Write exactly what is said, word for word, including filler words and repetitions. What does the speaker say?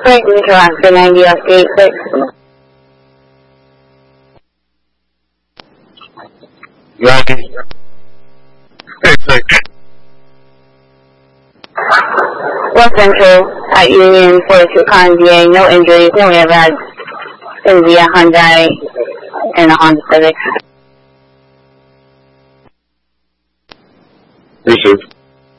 Frank Neutral Oscar ninety off gate six. Yankee. Hey, six. West Central at Union forty-two Con V A, no injuries, no airbags. Going to be a Hyundai and a Honda Civic. Receive.